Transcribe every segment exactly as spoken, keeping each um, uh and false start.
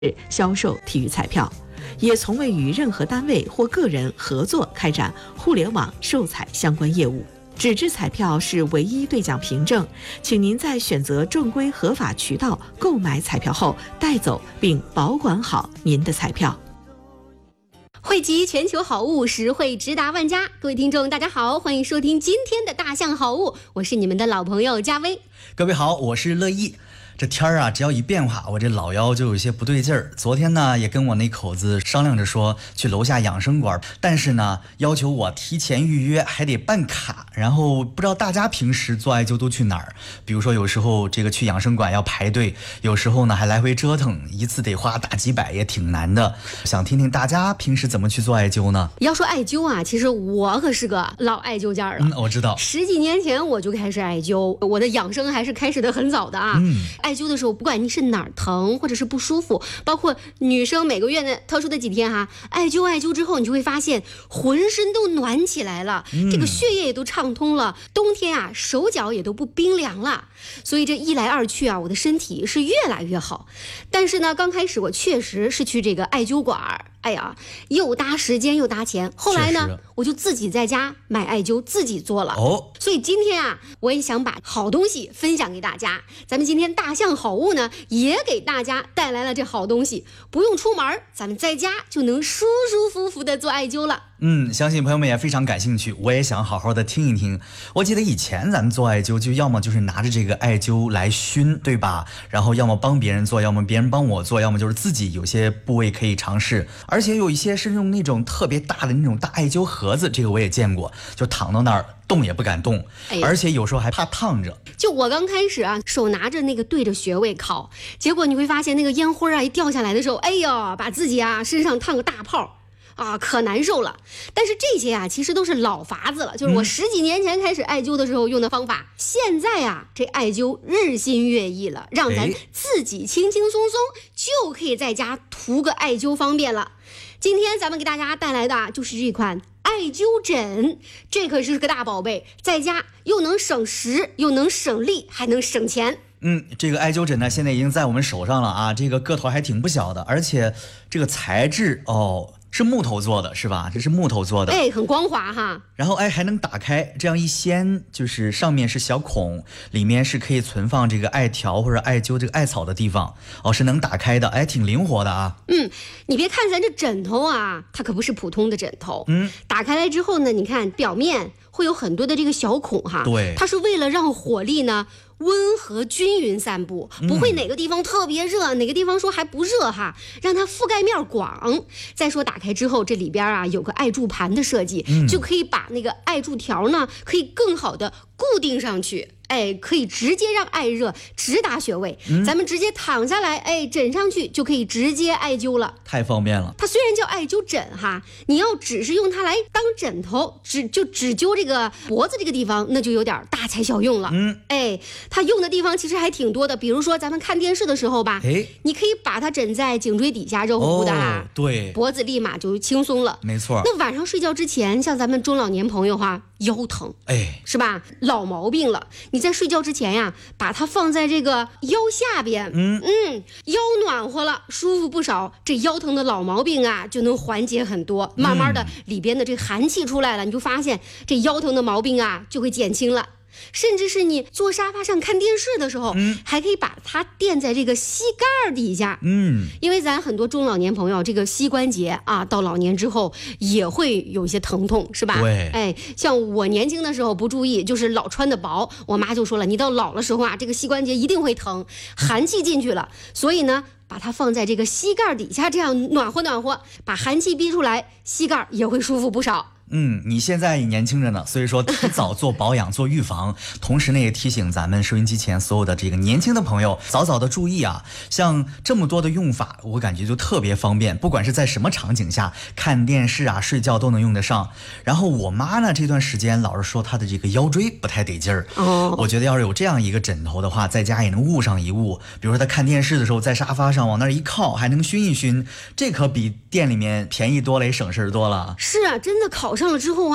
销售体育彩票，也从未与任何单位或个人合作开展互联网售彩相关业务。纸质彩票是唯一兑奖凭证，请您在选择正规合法渠道购买彩票后，带走并保管好您的彩票。 汇集全球好物，实惠直达万家。各位听众大家好，欢迎收听今天的大象好物，我是你们的老朋友佳薇。 各位好，我是乐意。这天儿啊，只要一变化，我这老腰就有些不对劲儿。昨天呢，也跟我那口子商量着说去楼下养生馆，但是呢，要求我提前预约，还得办卡。然后不知道大家平时做艾灸都去哪儿？比如说有时候这个去养生馆要排队，有时候呢还来回折腾，一次得花大几百，也挺难的。想听听大家平时怎么去做艾灸呢？ 要说艾灸啊，其实我可是个老艾灸家了。 嗯，我知道， 十几年前我就开始艾灸，我的养生还是开始的很早的啊。嗯，艾灸的时候，不管你是哪儿疼或者是不舒服，包括女生每个月的特殊的几天哈、啊，艾灸艾灸之后，你就会发现浑身都暖起来了，嗯、这个血液也都畅通了，冬天啊手脚也都不冰凉了。所以这一来二去啊，我的身体是越来越好。但是呢，刚开始我确实是去这个艾灸馆，哎呀，又搭时间又搭钱。后来呢，我就自己在家买艾灸，自己做了。哦，所以今天啊，我也想把好东西分享给大家。咱们今天大象好物呢，也给大家带来了这好东西，不用出门，咱们在家就能舒舒服服的做艾灸了。 嗯，相信朋友们也非常感兴趣，我也想好好的听一听。我记得以前咱们做艾灸，就要么就是拿着这个艾灸来熏，对吧？然后要么帮别人做，要么别人帮我做，要么就是自己有些部位可以尝试。而且有一些是用那种特别大的那种大艾灸盒子，这个我也见过，就躺到那儿动也不敢动，哎、而且有时候还怕烫着。 就我刚开始啊，手拿着那个对着穴位烤，结果你会发现那个烟灰啊一掉下来的时候，哎呦，把自己啊身上烫个大泡。啊，可难受了。但是这些啊，其实都是老法子了，就是我十几年前开始艾灸的时候用的方法。嗯、现在啊，这艾灸日新月异了，让咱自己轻轻松松就可以在家涂个艾灸方便了。今天咱们给大家带来的啊，就是这款艾灸枕，这可是个大宝贝，在家又能省时，又能省力，还能省钱。 嗯，这个艾灸枕呢，现在已经在我们手上了啊，这个个头还挺不小的，而且这个材质哦。是木头做的，是吧？这是木头做的， 哎，很光滑哈。 然后哎，还能打开，这样一掀，就是上面是小孔，里面是可以存放这个艾条或者艾灸这个艾草的地方，哦，是能打开的，哎，挺灵活的啊。 嗯，你别看咱这枕头啊，它可不是普通的枕头。嗯，打开来之后呢，你看表面会有很多的这个小孔哈。 对， 它是为了让火力呢温和均匀散布，不会哪个地方特别热、嗯、哪个地方说还不热哈，让它覆盖面广。再说打开之后，这里边啊有个艾柱盘的设计、嗯、就可以把那个艾柱条呢可以更好的固定上去，哎，可以直接让艾热直达穴位、嗯、咱们直接躺下来，哎，枕上去就可以直接艾灸了， 太方便了。 它虽然叫艾灸枕哈，你要只是用它来当枕头，只就只灸这个脖子这个地方，那就有点大材小用了。嗯，哎，它用的地方其实还挺多的，比如说咱们看电视的时候吧，哎，你可以把它枕在颈椎底下，热乎乎的啊、哦， 对， 脖子立马就轻松了。 没错。 那晚上睡觉之前，像咱们中老年朋友哈，腰疼，哎，是吧？老毛病了，你在睡觉之前呀，把它放在这个腰下边，嗯嗯，腰暖和了，舒服不少，这腰疼的老毛病啊就能缓解很多。慢慢的，里边的这寒气出来了，你就发现这腰疼的毛病啊就会减轻了。甚至是你坐沙发上看电视的时候，嗯，还可以把它垫在这个膝盖底下，嗯，因为咱很多中老年朋友这个膝关节啊，到老年之后也会有一些疼痛，是吧？ 对， 哎，像我年轻的时候不注意，就是老穿的薄，我妈就说了，你到老的时候啊，这个膝关节一定会疼，寒气进去了，所以呢，把它放在这个膝盖底下，这样暖和暖和，把寒气逼出来，膝盖也会舒服不少。 嗯，你现在也年轻着呢，所以说提早做保养做预防，同时呢也提醒咱们收音机前所有的这个年轻的朋友早早的注意啊，像这么多的用法，我感觉就特别方便，不管是在什么场景下，看电视啊睡觉都能用得上。然后我妈呢这段时间老是说她的这个腰椎不太得劲儿，哦，我觉得要是有这样一个枕头的话，在家也能捂上一捂，比如说她看电视的时候在沙发上往那儿一靠，还能熏一熏，这可比店里面便宜多了，也省事多了。 是啊，真的考上了之后啊，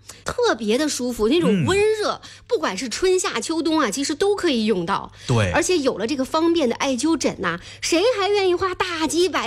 特别的舒服，那种温热，嗯、不管是春夏秋冬啊，其实都可以用到。 对， 而且有了这个方便的艾灸枕呐、啊，谁还愿意花大几百